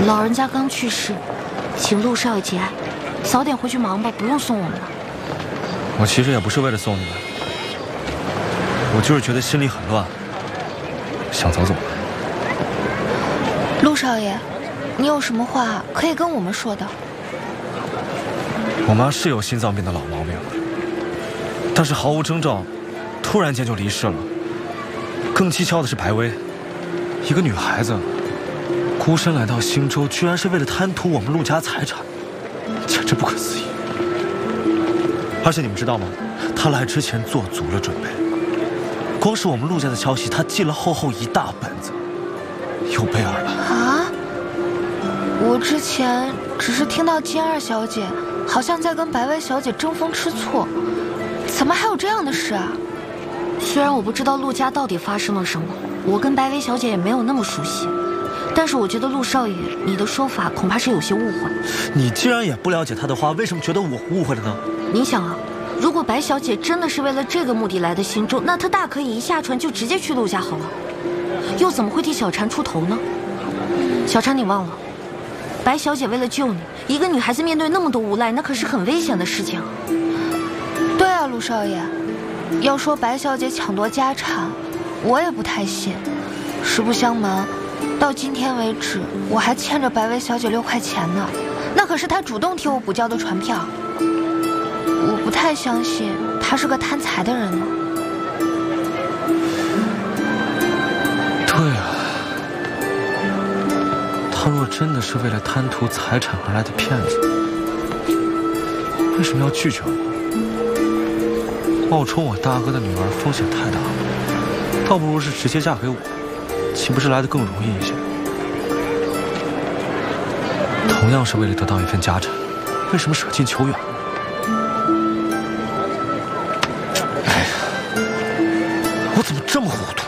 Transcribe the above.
老人家刚去世，请陆少爷节哀，早点回去忙吧，不用送我们了。 我其实也不是为了送你们，我就是觉得心里很乱，想走走。 陆少爷，你有什么话可以跟我们说的？ 我妈是有心脏病的老毛病，但是毫无征兆，突然间就离世了。更蹊跷的是白薇，一个女孩子，孤身来到新州，居然是为了贪图我们陆家财产，简直不可思议。而且你们知道吗？她来之前做足了准备，光是我们陆家的消息，她记了厚厚一大本子，有备而来。 啊！我之前只是听到金二小姐好像在跟白薇小姐争风吃醋，怎么还有这样的事啊？虽然我不知道陆家到底发生了什么，我跟白薇小姐也没有那么熟悉，但是我觉得陆少爷，你的说法恐怕是有些误会。 你既然也不了解她的话，为什么觉得我误会了呢？ 你想啊，如果白小姐真的是为了这个目的来的新州，那她大可以一下船就直接去陆家好了，又怎么会替小婵出头呢？小婵，你忘了，白小姐为了救你，一个女孩子面对那么多无赖，那可是很危险的事情。对啊，陆少爷，要说白小姐抢夺家产，我也不太信。实不相瞒，到今天为止，我还欠着白薇小姐6块钱呢，那可是她主动替我补交的船票。我不太相信她是个贪财的人呢。 对啊，她若真的是为了贪图财产而来的骗子，为什么要拒绝我？冒充我大哥的女儿风险太大了，倒不如是直接嫁给我，岂不是来得更容易一些？同样是为了得到一份家产，为什么舍近求远？哎呀，我怎么这么糊涂？